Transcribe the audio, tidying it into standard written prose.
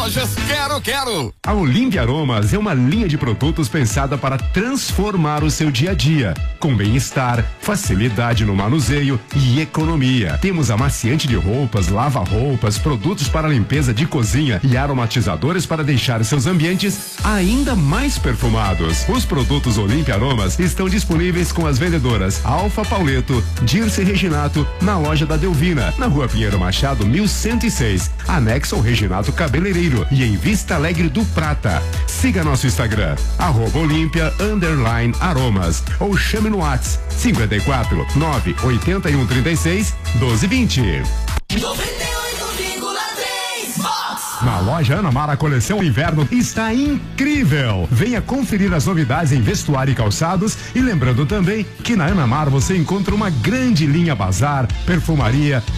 lojas Quero. A Olímpia Aromas é uma linha de produtos pensada para transformar o seu dia a dia, com bem-estar, facilidade no manuseio e economia. Temos amaciante de roupas, lava-roupas, produtos para limpeza de cozinha e aromatizadores para deixar seus ambientes ainda mais perfumados. Os produtos Olímpia Aromas estão disponíveis com as vendedoras Alfa Pauleto, Dirce Reginato, na loja da Delvina, na Rua Pinheiro Machado, 1106, anexo ao Reginato Cabeleireiro e em Vista Alegre do Prata. Siga nosso Instagram, @Olímpia_Aromas ou chame no WhatsApp 54 981 36 1220. 98,3 Vox. Na loja Ana Mar, a coleção inverno está incrível. Venha conferir as novidades em vestuário e calçados, e lembrando também que na Ana Mar você encontra uma grande linha bazar, perfumaria,